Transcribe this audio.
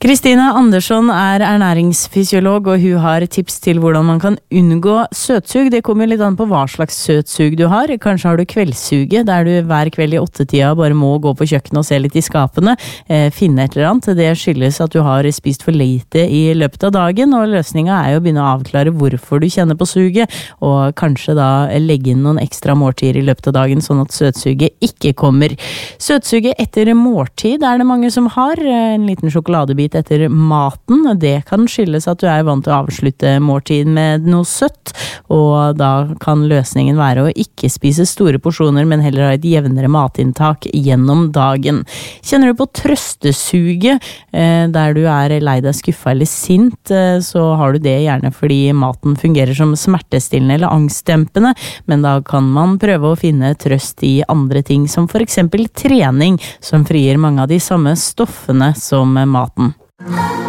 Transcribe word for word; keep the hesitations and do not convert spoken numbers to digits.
Kristine Andersson er ernæringsfysiolog, og hun har tips til hvordan man kan unngå søtsug. Det kommer litt an på hva slags søtsug du har. Kanskje har du kveldssuget, der du hver kveld i åttetida bare må gå på kjøkkenet og se litt i skapene, eh, finne et eller annet. Det skyldes at du har spist for lite i løpet av dagen, og løsninga er jo å begynne å avklare hvorfor du kjenner på suget, og kanskje da legge inn noen ekstra måltider i løpet av dagen, sånn at søtsuget ikke kommer. Søtsuget etter måltid er det mange som har. En liten sjokoladebit etter maten. Det kan skyldes at du er vant til å avslutte måltid med noe søtt, og da kan løsningen være å ikke spise store porsjoner, men heller ha et jevnere matinntak gjennom dagen. Kjenner du på trøstesuget, eh, der du er lei deg, skuffa eller sint, eh, så har du det gjerne fordi maten fungerer som smertestillende eller angstdempende, men da kan man prøve å finne trøst i andre ting, som for eksempel trening, som frigjør mange av de samme stoffene som maten.